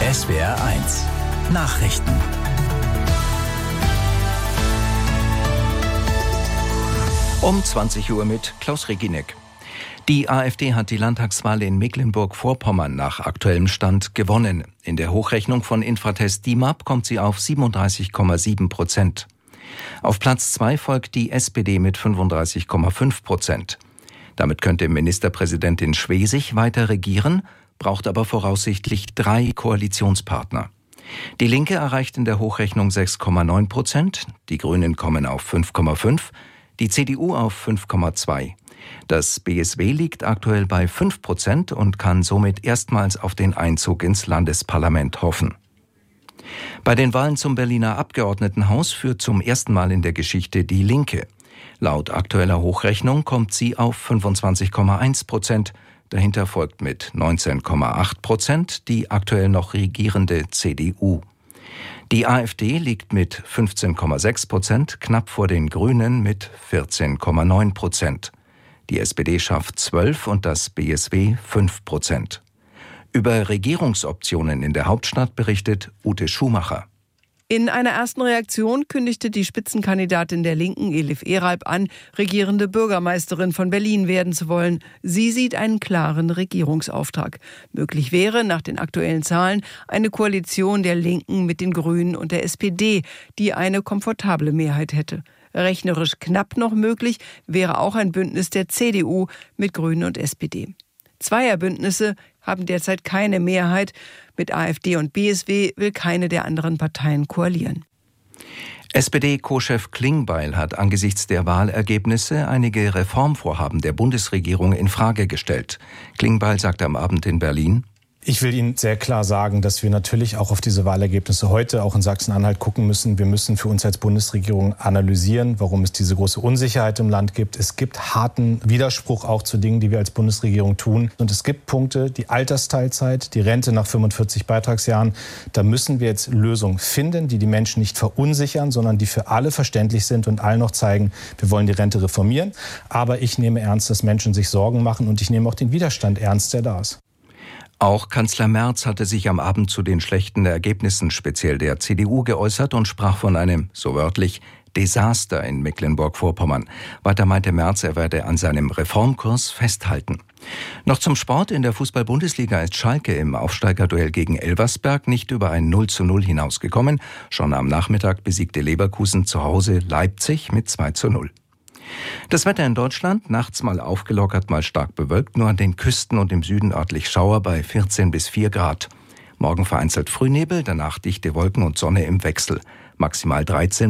SWR1 Nachrichten. Um 20 Uhr mit Klaus Reginek. Die AfD hat die Landtagswahl in Mecklenburg-Vorpommern nach aktuellem Stand gewonnen. In der Hochrechnung von Infratest DIMAP kommt sie auf 37,7%. Auf Platz 2 folgt die SPD mit 35,5%. Damit könnte Ministerpräsidentin Schwesig weiter regieren, braucht aber voraussichtlich 3 Koalitionspartner. Die Linke erreicht in der Hochrechnung 6,9%, die Grünen kommen auf 5,5%, die CDU auf 5,2%. Das BSW liegt aktuell bei 5% und kann somit erstmals auf den Einzug ins Landesparlament hoffen. Bei den Wahlen zum Berliner Abgeordnetenhaus führt zum ersten Mal in der Geschichte die Linke. Laut aktueller Hochrechnung kommt sie auf 25,1%. Dahinter folgt mit 19,8% die aktuell noch regierende CDU. Die AfD liegt mit 15,6%, knapp vor den Grünen mit 14,9%. Die SPD schafft 12% und das BSW 5%. Über Regierungsoptionen in der Hauptstadt berichtet Ute Schumacher. In einer ersten Reaktion kündigte die Spitzenkandidatin der Linken, Elif Eralp, an, regierende Bürgermeisterin von Berlin werden zu wollen. Sie sieht einen klaren Regierungsauftrag. Möglich wäre, nach den aktuellen Zahlen, eine Koalition der Linken mit den Grünen und der SPD, die eine komfortable Mehrheit hätte. Rechnerisch knapp noch möglich wäre auch ein Bündnis der CDU mit Grünen und SPD. Zweierbündnisse haben derzeit keine Mehrheit. Mit AfD und BSW will keine der anderen Parteien koalieren. SPD-Co-Chef Klingbeil hat angesichts der Wahlergebnisse einige Reformvorhaben der Bundesregierung in Frage gestellt. Klingbeil sagte am Abend in Berlin: Ich will Ihnen sehr klar sagen, dass wir natürlich auch auf diese Wahlergebnisse heute auch in Sachsen-Anhalt gucken müssen. Wir müssen für uns als Bundesregierung analysieren, warum es diese große Unsicherheit im Land gibt. Es gibt harten Widerspruch auch zu Dingen, die wir als Bundesregierung tun. Und es gibt Punkte, die Altersteilzeit, die Rente nach 45 Beitragsjahren. Da müssen wir jetzt Lösungen finden, die die Menschen nicht verunsichern, sondern die für alle verständlich sind und allen noch zeigen, wir wollen die Rente reformieren. Aber ich nehme ernst, dass Menschen sich Sorgen machen und ich nehme auch den Widerstand ernst, der da ist. Auch Kanzler Merz hatte sich am Abend zu den schlechten Ergebnissen speziell der CDU geäußert und sprach von einem, so wörtlich, Desaster in Mecklenburg-Vorpommern. Weiter meinte Merz, er werde an seinem Reformkurs festhalten. Noch zum Sport. In der Fußball-Bundesliga ist Schalke im Aufsteigerduell gegen Elversberg nicht über ein 0:0 hinausgekommen. Schon am Nachmittag besiegte Leverkusen zu Hause Leipzig mit 2:0. Das Wetter in Deutschland, nachts mal aufgelockert, mal stark bewölkt, nur an den Küsten und im Süden örtlich Schauer bei 14 bis 4 Grad. Morgen vereinzelt Frühnebel, danach dichte Wolken und Sonne im Wechsel. Maximal 13